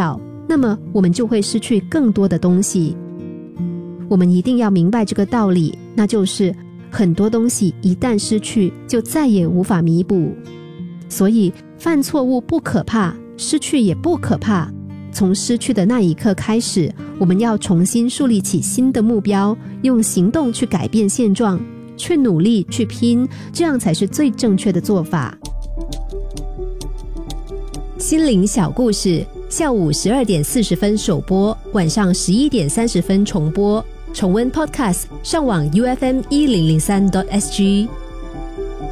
少，那么我们就会失去更多的东西。我们一定要明白这个道理，那就是很多东西一旦失去，就再也无法弥补。所以犯错误不可怕，失去也不可怕。从失去的那一刻开始，我们要重新树立起新的目标，用行动去改变现状，去努力去拼，这样才是最正确的做法。心灵小故事，下午12点40分首播，晚上11点30分重播。重温 Podcast， 上网 UFM1003.SG。